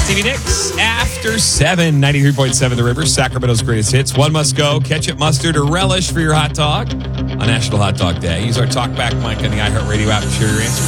Stevie Nicks, After 7, 93.7 The River, Sacramento's greatest hits. One must go, ketchup, mustard, or relish for your hot dog on National Hot Dog Day. Use our TalkBack mic on the iHeartRadio app to share your answer.